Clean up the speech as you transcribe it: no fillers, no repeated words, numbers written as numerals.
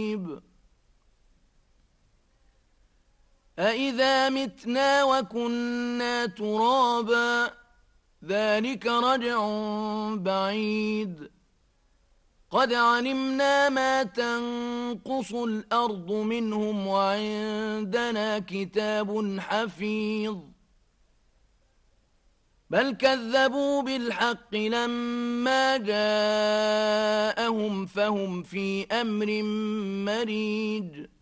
ريب أإذا متنا وكنا ترابا ذلك رجع بعيد قد علمنا ما تنقص الأرض منهم وعندنا كتاب حفيظ بل كذبوا بالحق لما جاءهم فهم في أمر مريج